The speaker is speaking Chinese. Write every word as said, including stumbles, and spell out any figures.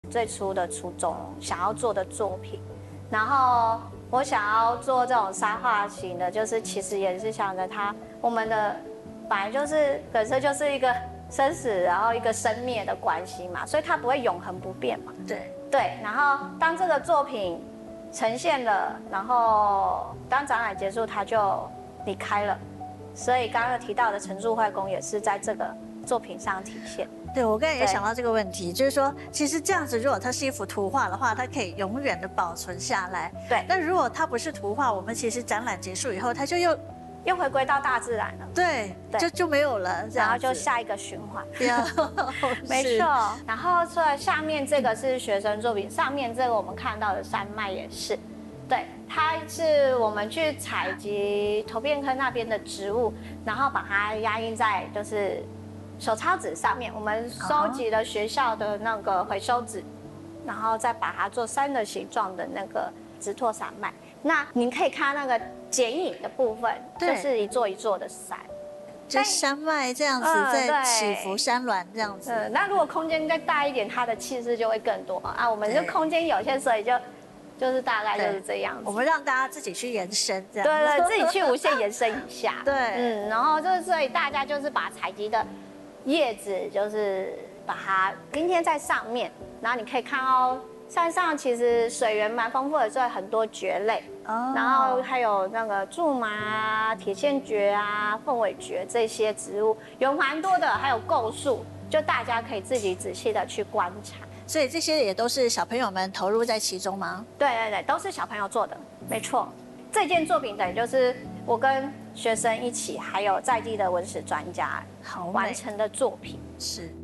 最初的初衷，想要做的作品。然后我想要做这种沙画型的，就是其实也是想着它，我们的本来就是本身就是一个生死，然后一个生灭的关系嘛，所以它不会永恒不变嘛。 对对，然后当这个作品呈现了，然后当展览结束，它就离开了。所以刚刚提到的陈柱坏工也是在这个作品上体现。 对，我刚才也想到这个问题，就是说，其实这样子，如果它是一幅图画的话，它可以永远的保存下来。 对。 但如果它不是图画，我们其实展览结束以后，它就又又回归到大自然了。 对，就就没有了， 然后就下一个循环。 呀， 没错。然后除了下面这个是学生作品，上面这个我们看到的山脉也是。对，它是我们去采集头汴坑那边的植物，然后把它压印在就是手抄纸上面。我们收集了学校的那个回收纸，然后再把它做山的形状的那个直拓山脉。那您可以看那个剪影的部分，就是一座一座的山。 就山脉这样子在起伏，山峦这样子。 嗯，那如果空间再大一点，它的气势就会更多啊。我们这空间有限，所以就。就是大概就是这样子， 我们让大家自己去延伸，这样对对，自己去无限延伸一下。 对， 嗯，然后就是所以大家就是把采集的叶子，就是把它今天在上面，然后你可以看到山上其实水源蛮丰富的，所以很多蕨类，哦，然后还有那个苎麻啊、铁线蕨啊、凤尾蕨这些植物有蛮多的，还有构树，就大家可以自己仔细的去观察。 所以这些也都是小朋友们投入在其中吗？ 对对对，都是小朋友做的，没错。这件作品等于就是我跟学生一起，还有在地的文史专家完成的作品。 是。